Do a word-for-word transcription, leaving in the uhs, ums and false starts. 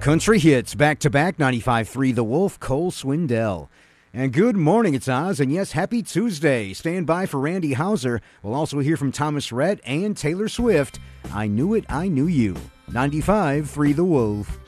Country hits back-to-back, ninety-five point three The Wolf, Cole Swindell. And good morning, it's Oz, and yes, happy Tuesday. Stand by for Randy Hauser. We'll also hear from Thomas Rhett and Taylor Swift. I Knew It, I Knew You. ninety-five point three The Wolf.